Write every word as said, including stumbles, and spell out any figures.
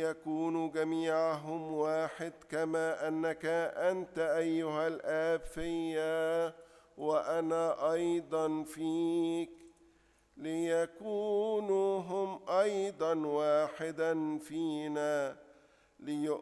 ليكونوا جميعهم واحد كما أنك أنت أيها الآب فيا وأنا أيضا فيك، ليكونوا هم أيضا واحدا فينا، ليؤمنوا